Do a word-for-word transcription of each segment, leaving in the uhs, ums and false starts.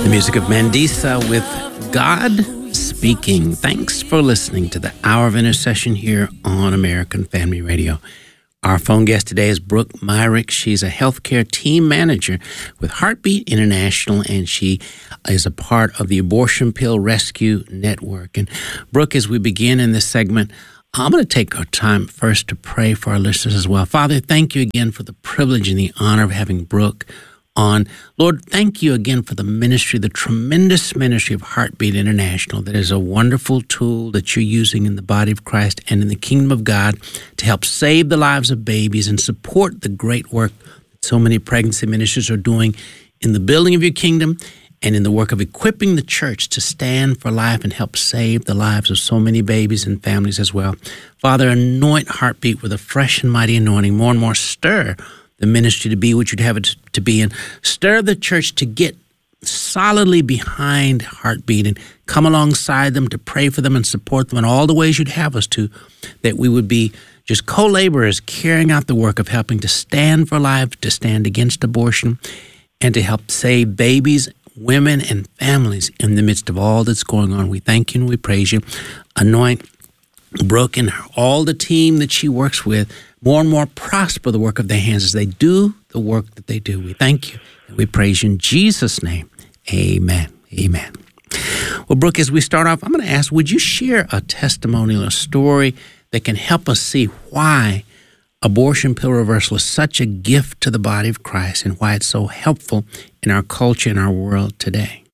The music of Mandisa with God Speaking. Thanks for listening to the Hour of Intercession here on American Family Radio. Our phone guest today is Brooke Myrick. She's a healthcare team manager with Heartbeat International, and she is a part of the Abortion Pill Rescue Network. And Brooke, as we begin in this segment, I'm going to take our time first to pray for our listeners as well. Father, thank you again for the privilege and the honor of having Brooke on. Lord, thank you again for the ministry, the tremendous ministry of Heartbeat International. That is a wonderful tool that you're using in the body of Christ and in the kingdom of God to help save the lives of babies and support the great work that so many pregnancy ministers are doing in the building of your kingdom and in the work of equipping the church to stand for life and help save the lives of so many babies and families as well. Father, anoint Heartbeat with a fresh and mighty anointing. More and more stir the ministry to be what you'd have it to be, and stir the church to get solidly behind Heartbeat and come alongside them to pray for them and support them in all the ways you'd have us to, that we would be just co-laborers carrying out the work of helping to stand for life, to stand against abortion, and to help save babies, women, and families in the midst of all that's going on. We thank you and we praise you. Anoint Brooke and all the team that she works with. More and more prosper the work of their hands as they do the work that they do. We thank you and we praise you in Jesus' name. Amen. Amen. Well, Brooke, as we start off, I'm going to ask, would you share a testimonial, a story that can help us see why abortion pill reversal is such a gift to the body of Christ and why it's so helpful in our culture and our world today?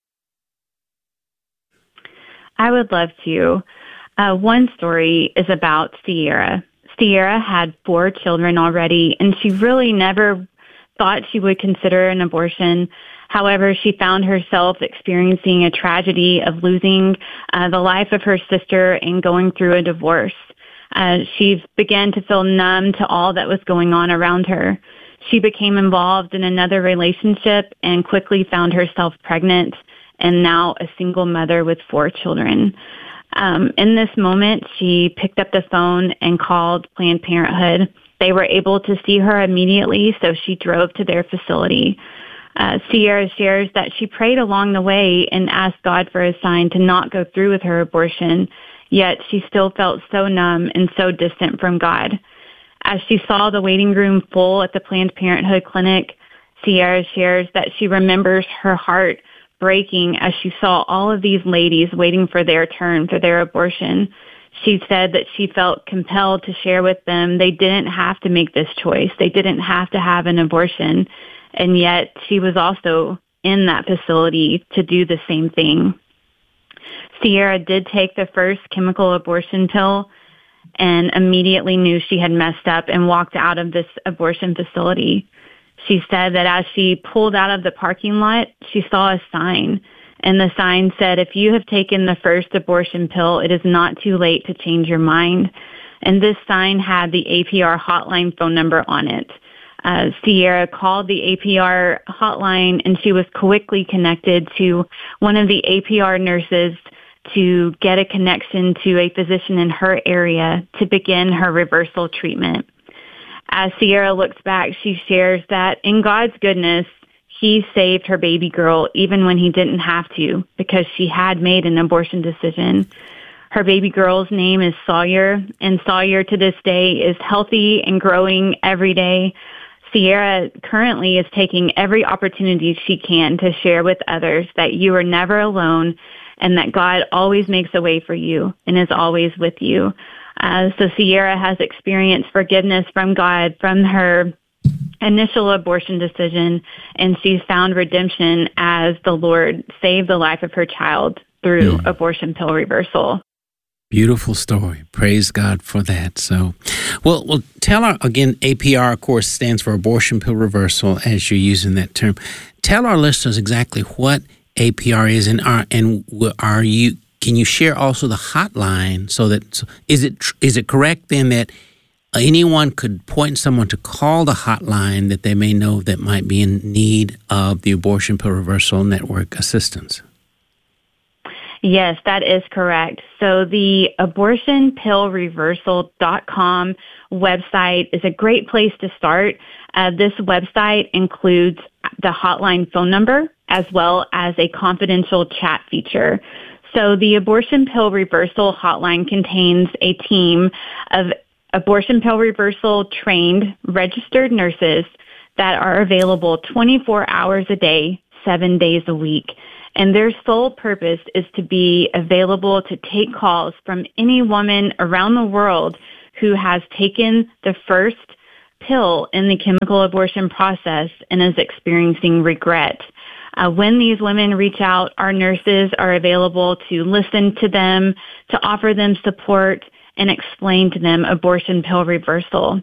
I would love to. Uh, one story is about Sierra. Sierra had four children already, and she really never thought she would consider an abortion. However, she found herself experiencing a tragedy of losing uh, the life of her sister and going through a divorce. Uh, she began to feel numb to all that was going on around her. She became involved in another relationship and quickly found herself pregnant and now a single mother with four children. Um, in this moment, she picked up the phone and called Planned Parenthood. They were able to see her immediately, so she drove to their facility. Uh, Sierra shares that she prayed along the way and asked God for a sign to not go through with her abortion, yet she still felt so numb and so distant from God. As she saw the waiting room full at the Planned Parenthood clinic, Sierra shares that she remembers her heart breaking as she saw all of these ladies waiting for their turn for their abortion. She said that she felt compelled to share with them they didn't have to make this choice. They didn't have to have an abortion. And yet she was also in that facility to do the same thing. Sierra did take the first chemical abortion pill and immediately knew she had messed up and walked out of this abortion facility. She said that as she pulled out of the parking lot, she saw a sign, and the sign said, if you have taken the first abortion pill, it is not too late to change your mind. And this sign had the A P R hotline phone number on it. Uh, Sierra called the A P R hotline, and she was quickly connected to one of the A P R nurses to get a connection to a physician in her area to begin her reversal treatment. As Sierra looks back, she shares that in God's goodness, he saved her baby girl even when he didn't have to, because she had made an abortion decision. Her baby girl's name is Sawyer, and Sawyer to this day is healthy and growing every day. Sierra currently is taking every opportunity she can to share with others that you are never alone and that God always makes a way for you and is always with you. Uh, so Sierra has experienced forgiveness from God from her initial abortion decision, and she's found redemption as the Lord saved the life of her child through mm. abortion pill reversal. Beautiful story. Praise God for that. So, well, well, tell our, again, A P R, of course, stands for abortion pill reversal, as you're using that term. Tell our listeners exactly what A P R is, and are, and are you, can you share also the hotline so that, so is it is it correct then that anyone could point someone to call the hotline that they may know that might be in need of the Abortion Pill Reversal Network assistance? Yes, that is correct. So the abortion pill reversal dot com website is a great place to start. Uh, this website includes the hotline phone number as well as a confidential chat feature. So the abortion pill reversal hotline contains a team of abortion pill reversal trained registered nurses that are available twenty-four hours a day, seven days a week. And their sole purpose is to be available to take calls from any woman around the world who has taken the first pill in the chemical abortion process and is experiencing regret. Uh, when these women reach out, our nurses are available to listen to them, to offer them support, and explain to them abortion pill reversal.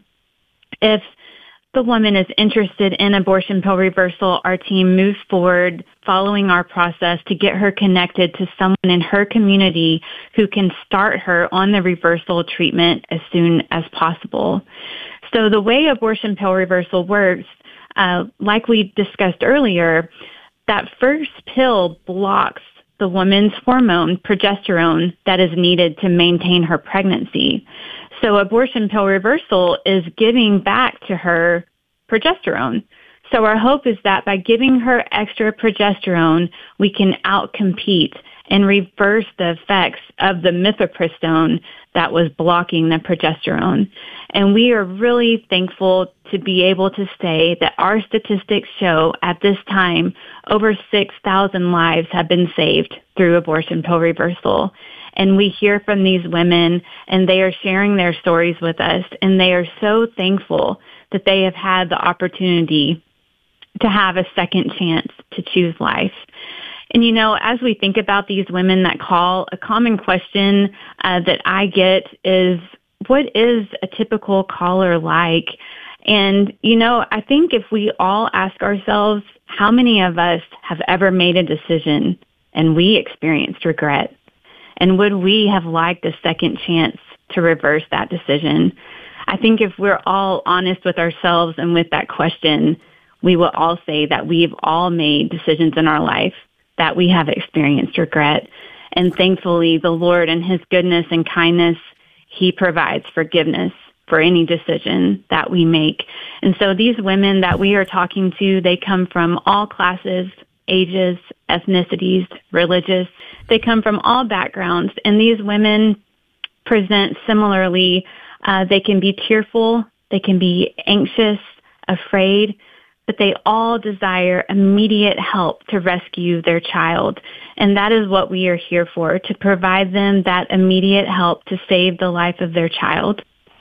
If the woman is interested in abortion pill reversal, our team moves forward following our process to get her connected to someone in her community who can start her on the reversal treatment as soon as possible. So the way abortion pill reversal works, uh, like we discussed earlier, that first pill blocks the woman's hormone, progesterone, that is needed to maintain her pregnancy. So abortion pill reversal is giving back to her progesterone. So our hope is that by giving her extra progesterone, we can outcompete and reverse the effects of the mifepristone that was blocking the progesterone. And we are really thankful to be able to say that our statistics show at this time over six thousand lives have been saved through abortion pill reversal. And we hear from these women, and they are sharing their stories with us, and they are so thankful that they have had the opportunity to have a second chance to choose life. And, you know, as we think about these women that call, a common question uh, that I get is, what is a typical caller like? And, you know, I think if we all ask ourselves, how many of us have ever made a decision and we experienced regret? And would we have liked a second chance to reverse that decision? I think if we're all honest with ourselves and with that question, we will all say that we've all made decisions in our life that we have experienced regret. And thankfully, the Lord in His goodness and kindness, He provides forgiveness for any decision that we make. And so these women that we are talking to, they come from all classes, ages, ethnicities, religious. They come from all backgrounds. And these women present similarly. Uh, they can be tearful. They can be anxious, afraid, but they all desire immediate help to rescue their child. And that is what we are here for, to provide them that immediate help to save the life of their child.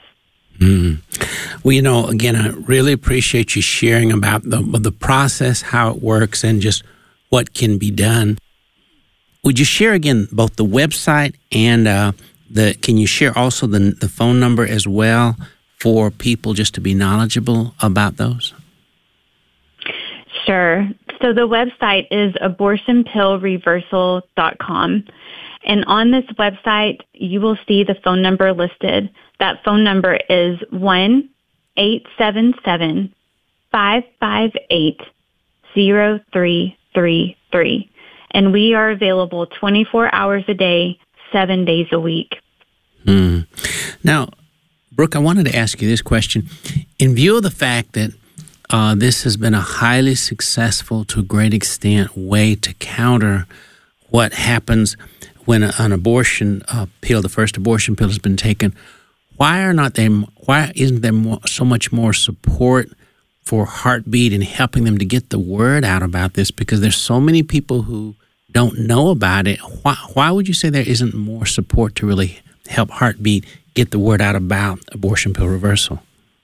Mm. Well, you know, again, I really appreciate you sharing about the, the process, how it works, and just what can be done. Would you share again both the website and uh, the? Can you share also the the phone number as well for people just to be knowledgeable about those? Sure. So the website is abortion pill reversal dot com. And on this website, you will see the phone number listed. That phone number is one eight seven seven, five five eight, zero three three three. And we are available twenty-four hours a day, seven days a week. Hmm. Now, Brooke, I wanted to ask you this question. In view of the fact that uh, this has been a highly successful, to a great extent, way to counter what happens when a, an abortion uh, pill, the first abortion pill, has been taken, why are not they? Why isn't there more, so much more support for Heartbeat and helping them to get the word out about this? Because there's so many people who don't know about it. Why, why would you say there isn't more support to really help Heartbeat get the word out about abortion pill reversal?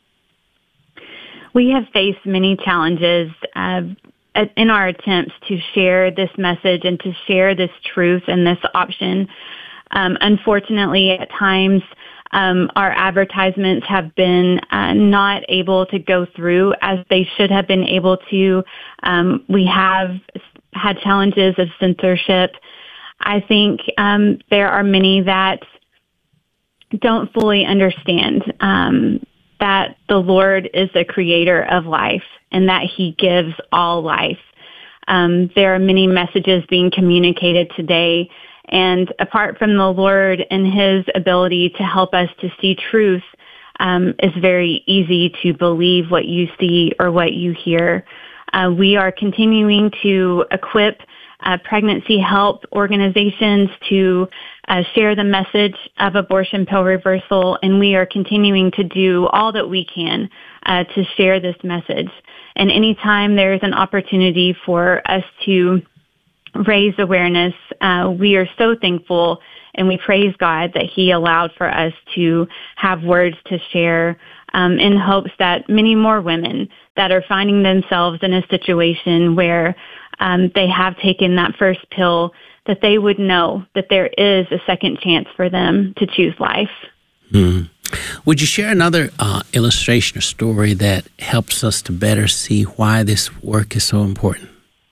We have faced many challenges uh, in our attempts to share this message and to share this truth and this option. Um, unfortunately, at times, um, our advertisements have been uh, not able to go through as they should have been able to. Um, we have had challenges of censorship. I think um, there are many that don't fully understand um, that the Lord is the creator of life and that He gives all life. Um, there are many messages being communicated today, and apart from the Lord and His ability to help us to see truth, um, it's very easy to believe what you see or what you hear. Uh, we are continuing to equip uh, pregnancy help organizations to uh, share the message of abortion pill reversal, and we are continuing to do all that we can uh, to share this message. And anytime there is an opportunity for us to raise awareness, uh, we are so thankful, and we praise God that He allowed for us to have words to share um, in hopes that many more women that are finding themselves in a situation where um, they have taken that first pill, that they would know that there is a second chance for them to choose life. Mm. Would you share another uh, illustration or story that helps us to better see why this work is so important?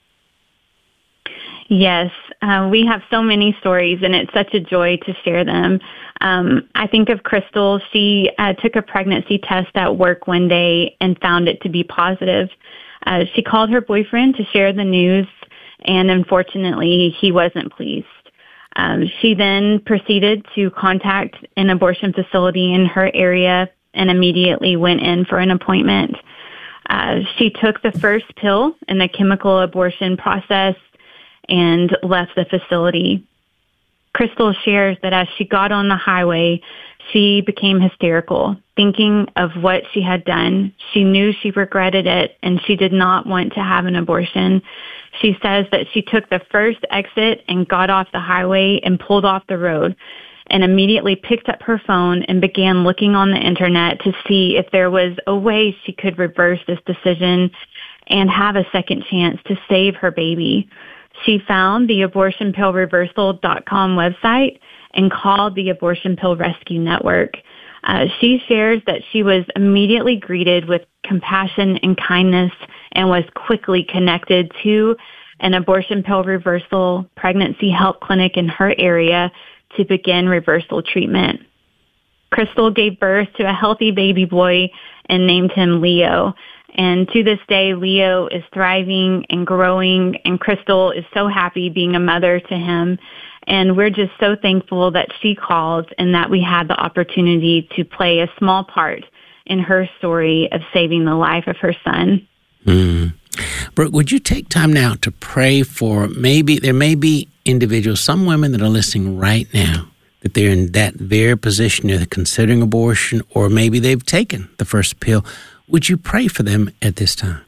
Yes, uh, we have so many stories, and it's such a joy to share them. Um, I think of Crystal. She uh, took a pregnancy test at work one day and found it to be positive. Uh, she called her boyfriend to share the news, and unfortunately, he wasn't pleased. Um, she then proceeded to contact an abortion facility in her area and immediately went in for an appointment. Uh, she took the first pill in the chemical abortion process and left the facility. Crystal shares that as she got on the highway, she became hysterical, thinking of what she had done. She knew she regretted it, and she did not want to have an abortion. She says that she took the first exit and got off the highway and pulled off the road and immediately picked up her phone and began looking on the internet to see if there was a way she could reverse this decision and have a second chance to save her baby. She found the abortion pill reversal dot com website and called the Abortion Pill Rescue Network. Uh, she shares that she was immediately greeted with compassion and kindness and was quickly connected to an abortion pill reversal pregnancy help clinic in her area to begin reversal treatment. Crystal gave birth to a healthy baby boy and named him Leo. And to this day, Leo is thriving and growing, and Crystal is so happy being a mother to him. And we're just so thankful that she called and that we had the opportunity to play a small part in her story of saving the life of her son. Mm. Brooke, would you take time now to pray for maybe, there may be individuals, some women that are listening right now, that they're in that very position, they're considering abortion, or maybe they've taken the first pill. Would you pray for them at this time?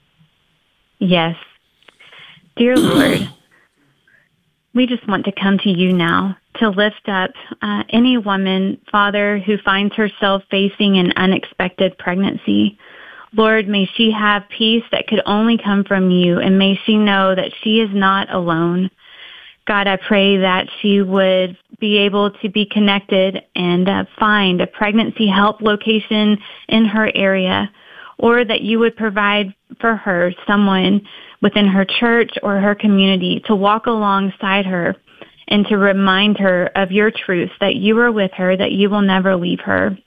Yes. Dear Lord, we just want to come to you now to lift up uh, any woman, Father, who finds herself facing an unexpected pregnancy. Lord, may she have peace that could only come from you, and may she know that she is not alone. God, I pray that she would be able to be connected and uh, find a pregnancy help location in her area, or that you would provide for her someone within her church or her community to walk alongside her and to remind her of your truth, that you are with her, that you will never leave her.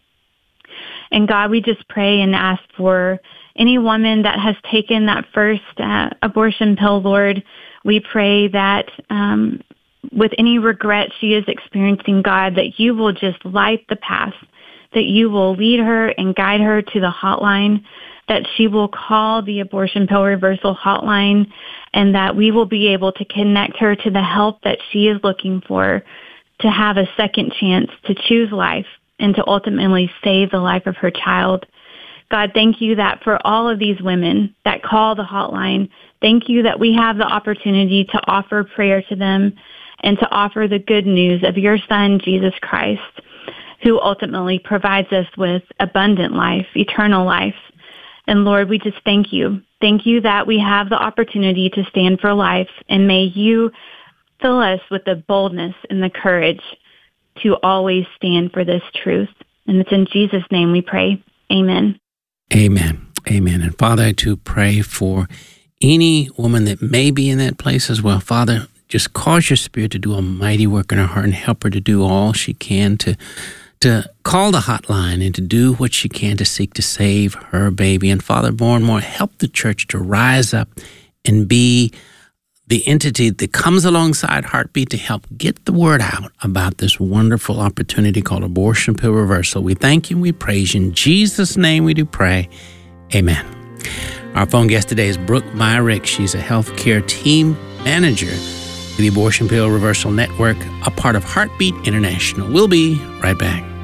And God, we just pray and ask for any woman that has taken that first uh, abortion pill, Lord. We pray that um, with any regret she is experiencing, God, that you will just light the path, that you will lead her and guide her to the hotline, that she will call the abortion pill reversal hotline, and that we will be able to connect her to the help that she is looking for to have a second chance to choose life and to ultimately save the life of her child. God, thank you that for all of these women that call the hotline, thank you that we have the opportunity to offer prayer to them and to offer the good news of your Son, Jesus Christ, who ultimately provides us with abundant life, eternal life. And Lord, we just thank you. Thank you that we have the opportunity to stand for life, and may you fill us with the boldness and the courage to always stand for this truth. And it's in Jesus' name we pray. Amen. Amen. Amen. And Father, I too pray for any woman that may be in that place as well. Father, just cause your Spirit to do a mighty work in her heart and help her to do all she can to to call the hotline and to do what she can to seek to save her baby. And Father, more and more, help the church to rise up and be the entity that comes alongside Heartbeat to help get the word out about this wonderful opportunity called Abortion Pill Reversal. We thank you and we praise you. In Jesus' name we do pray. Amen. All Our phone guest today is Brooke Myrick. She's a healthcare team manager with the Abortion Pill Reversal Network, a part of Heartbeat International. We'll be right back.